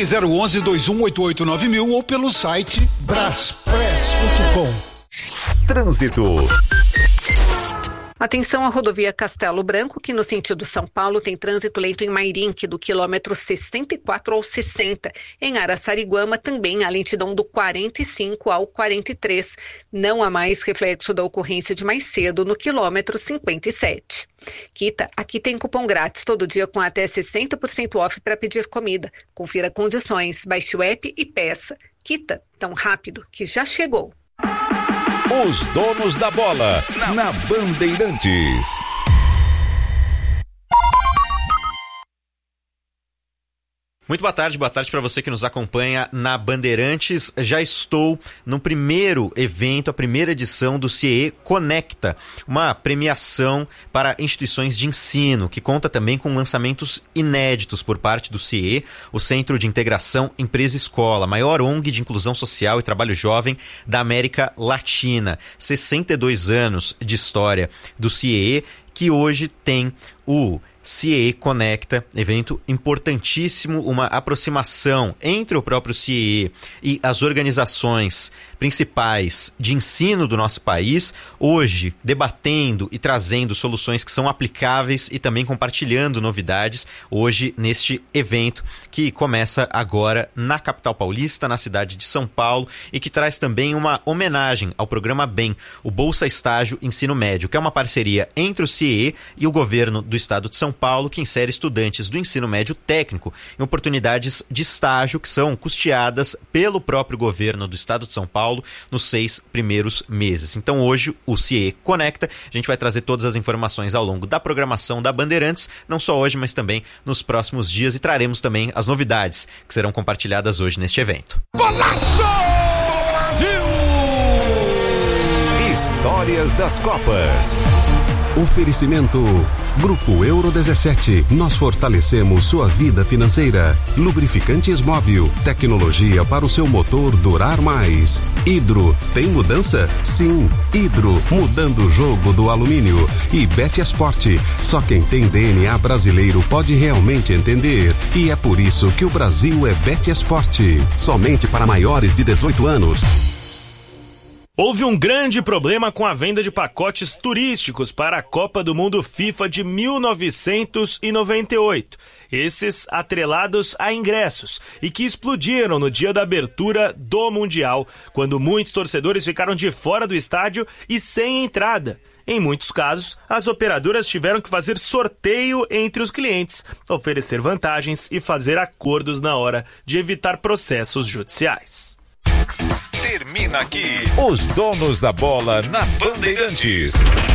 Ligue 011-2188-9000 ou pelo site braspress.com. Trânsito. Atenção à rodovia Castelo Branco, que no sentido São Paulo tem trânsito lento em Mairinque, do quilômetro 64 ao 60. Em Araçariguama também há lentidão do 45 ao 43. Não há mais reflexo da ocorrência de mais cedo no quilômetro 57. Quita, aqui tem cupom grátis todo dia com até 60% off para pedir comida. Confira condições, baixe o app e peça. Quita, tão rápido que já chegou. Os donos da bola na Bandeirantes. Muito boa tarde para você que nos acompanha na Bandeirantes. Já estou no primeiro evento, a primeira edição do CIEE Conecta, uma premiação para instituições de ensino, que conta também com lançamentos inéditos por parte do CIEE, o Centro de Integração Empresa-Escola, maior ONG de inclusão social e trabalho jovem da América Latina. 62 anos de história do CIEE, que hoje tem o CIEE Conecta, evento importantíssimo, uma aproximação entre o próprio CIEE e as organizações principais de ensino do nosso país, hoje debatendo e trazendo soluções que são aplicáveis e também compartilhando novidades hoje neste evento que começa agora na capital paulista, na cidade de São Paulo, e que traz também uma homenagem ao programa BEM, o Bolsa Estágio Ensino Médio, que é uma parceria entre o CIEE e o governo do estado de São Paulo, que insere estudantes do ensino médio técnico em oportunidades de estágio que são custeadas pelo próprio governo do estado de São Paulo nos 6 primeiros meses. Então hoje o CIEE Conecta, a gente vai trazer todas as informações ao longo da programação da Bandeirantes, não só hoje, mas também nos próximos dias, e traremos também as novidades que serão compartilhadas hoje neste evento. Golaço! Brasil! Histórias das Copas. Oferecimento Grupo Euro 17. Nós fortalecemos sua vida financeira. Lubrificantes Móbil. Tecnologia para o seu motor durar mais. Hidro. Tem mudança? Sim. Hidro. Mudando o jogo do alumínio. E BetEsport. Só quem tem DNA brasileiro pode realmente entender. E é por isso que o Brasil é BetEsport. Somente para maiores de 18 anos. Houve um grande problema com a venda de pacotes turísticos para a Copa do Mundo FIFA de 1998. Esses atrelados a ingressos e que explodiram no dia da abertura do Mundial, quando muitos torcedores ficaram de fora do estádio e sem entrada. Em muitos casos, as operadoras tiveram que fazer sorteio entre os clientes, oferecer vantagens e fazer acordos na hora de evitar processos judiciais. Termina aqui os donos da bola na Bandeirantes.